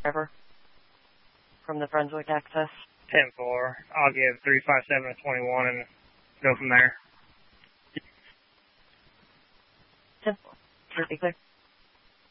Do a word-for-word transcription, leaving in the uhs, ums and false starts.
driver from the Brunswick access. ten four. I'll give three five seven a twenty-one and go from there. ten four. Should be clear.